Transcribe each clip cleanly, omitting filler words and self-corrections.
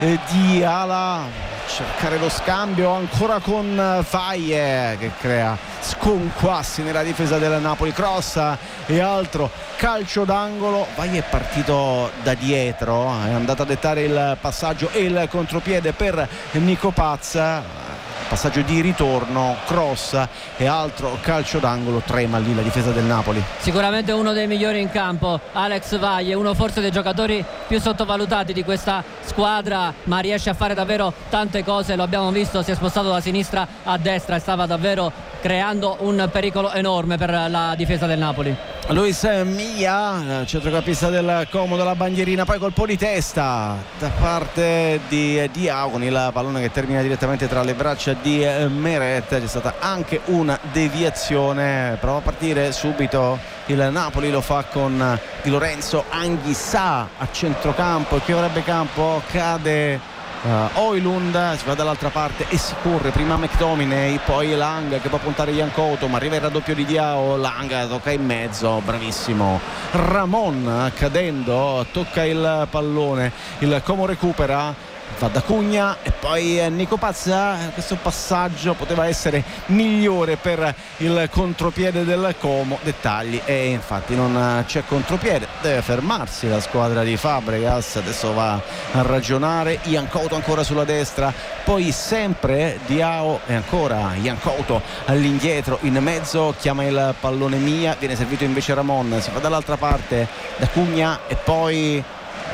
di ala, cercare lo scambio ancora con Faye che crea sconquassi nella difesa del Napoli, cross e altro, calcio d'angolo. Faye è partito da dietro, è andato a dettare il passaggio e il contropiede per Nico Pazza, passaggio di ritorno, cross e altro, calcio d'angolo. Trema lì la difesa del Napoli. Sicuramente uno dei migliori in campo, Alex Faye, uno forse dei giocatori più sottovalutati di questa squadra, ma riesce a fare davvero tante cose. Lo abbiamo visto, si è spostato da sinistra a destra e stava davvero creando un pericolo enorme per la difesa del Napoli. Luis Mia, centrocampista del Como, la bandierina, poi colpo di testa da parte di Diao con il pallone che termina direttamente tra le braccia di Meret. C'è stata anche una deviazione, prova a partire subito il Napoli, lo fa con Di Lorenzo, Anghissà a centrocampo, e chi avrebbe campo cade Højlund, si va dall'altra parte e si corre, prima McTominay, poi Lang che può puntare Jan Couto, ma arriva il raddoppio di Diao. Lang tocca in mezzo, bravissimo Ramon, cadendo tocca il pallone, il Como recupera, va da Cugna e poi Nico Pazza. Questo passaggio poteva essere migliore per il contropiede del Como, dettagli, e infatti non c'è contropiede, deve fermarsi la squadra di Fabregas. Adesso va a ragionare, Jan Couto ancora sulla destra, poi sempre Diao e ancora Jan Couto all'indietro, in mezzo chiama il pallone Mia, viene servito invece Ramon, si va dall'altra parte da Cugna e poi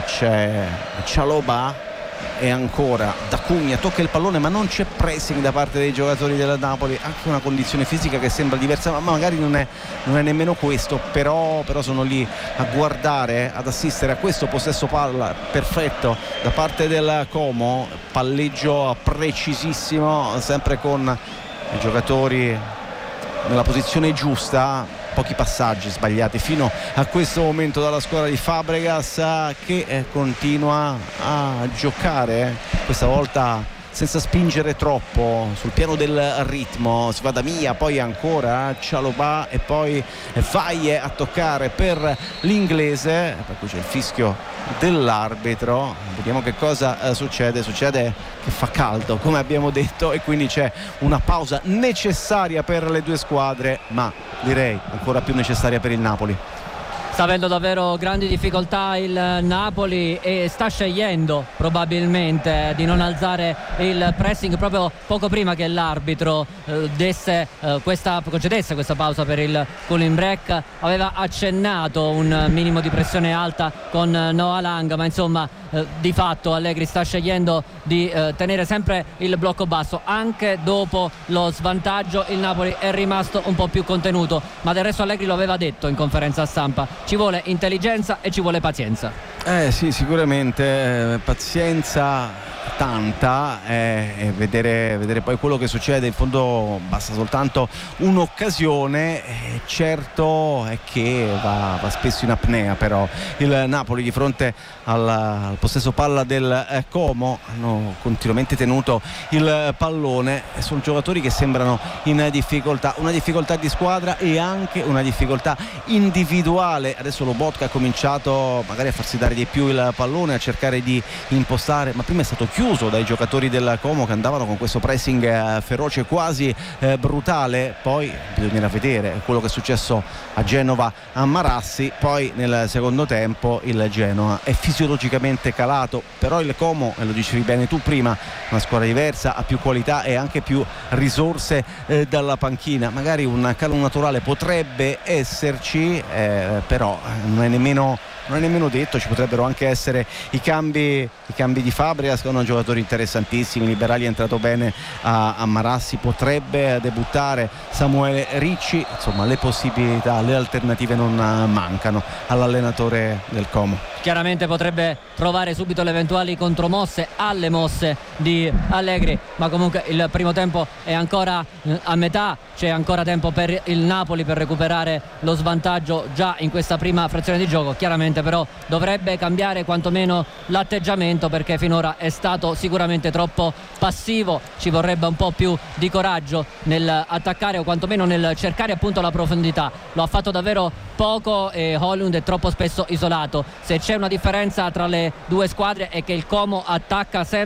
c'è Cialoba e ancora da Cugna, tocca il pallone ma non c'è pressing da parte dei giocatori del Napoli, anche una condizione fisica che sembra diversa, ma magari non è nemmeno questo, però sono lì a guardare, ad assistere a questo possesso palla perfetto da parte del Como, palleggio precisissimo, sempre con i giocatori nella posizione giusta. Pochi passaggi sbagliati fino a questo momento dalla squadra di Fabregas, che continua a giocare questa volta senza spingere troppo sul piano del ritmo. Si va da Mia, poi ancora Cialobà e poi Faye a toccare per l'inglese, per cui c'è il fischio dell'arbitro. Vediamo che cosa succede che fa caldo, come abbiamo detto, e quindi c'è una pausa necessaria per le due squadre, ma direi ancora più necessaria per il Napoli. Sta avendo davvero grandi difficoltà il Napoli e sta scegliendo probabilmente di non alzare il pressing proprio poco prima che l'arbitro concedesse questa pausa per il cooling break. Aveva accennato un minimo di pressione alta con Noah Lang, ma insomma di fatto Allegri sta scegliendo di tenere sempre il blocco basso. Anche dopo lo svantaggio il Napoli è rimasto un po' più contenuto, ma del resto Allegri lo aveva detto in conferenza stampa: ci vuole intelligenza e ci vuole pazienza. Sì, sicuramente pazienza tanta, e vedere poi quello che succede. In fondo basta soltanto un'occasione, certo è che va spesso in apnea però il Napoli di fronte al possesso palla del Como. Hanno continuamente tenuto il pallone, sono giocatori che sembrano in difficoltà, una difficoltà di squadra e anche una difficoltà individuale. Adesso Lobotka ha cominciato magari a farsi dare di più il pallone, a cercare di impostare, ma prima è stato chiuso dai giocatori del Como che andavano con questo pressing feroce, quasi brutale. Poi bisognerà vedere quello che è successo a Genova a Marassi. Poi nel secondo tempo il Genoa è fisiologicamente calato, però il Como, e lo dicevi bene tu prima, una squadra diversa, ha più qualità e anche più risorse dalla panchina. Magari un calo naturale potrebbe esserci, però non è nemmeno detto. Ci potrebbero anche essere i cambi di Fabregas, che sono giocatori interessantissimi. Liberali è entrato bene a Marassi, potrebbe debuttare Samuele Ricci. Insomma, le possibilità, le alternative non mancano all'allenatore del Como. Chiaramente potrebbe provare subito le eventuali contromosse alle mosse di Allegri, ma comunque il primo tempo è ancora a metà, c'è ancora tempo per il Napoli per recuperare lo svantaggio già in questa prima frazione di gioco. Chiaramente sicuramente però dovrebbe cambiare quantomeno l'atteggiamento, perché finora è stato sicuramente troppo passivo. Ci vorrebbe un po' più di coraggio nel attaccare o quantomeno nel cercare appunto la profondità. Lo ha fatto davvero poco e Højlund è troppo spesso isolato. Se c'è una differenza tra le due squadre è che il Como attacca sempre